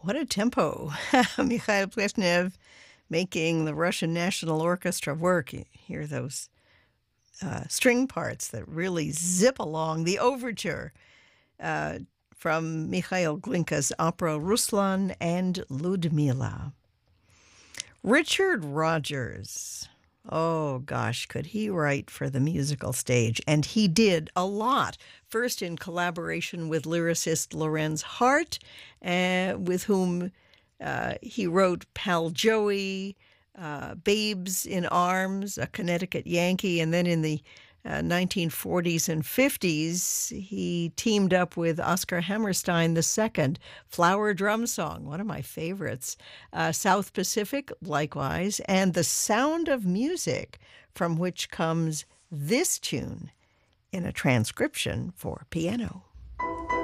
what a tempo. Mikhail Pleshnev making the Russian National Orchestra work. You hear those string parts that really zip along. The overture uh, from Mikhail Glinka's opera Ruslan and Ludmila. Richard Rodgers. Oh, gosh, could he write for the musical stage? And he did a lot. First in collaboration with lyricist Lorenz Hart, with whom he wrote Pal Joey, Babes in Arms, a Connecticut Yankee, and then in the 1940s and 50s, he teamed up with Oscar Hammerstein II, Flower Drum Song, one of my favorites, South Pacific, likewise, and The Sound of Music, from which comes this tune in a transcription for piano.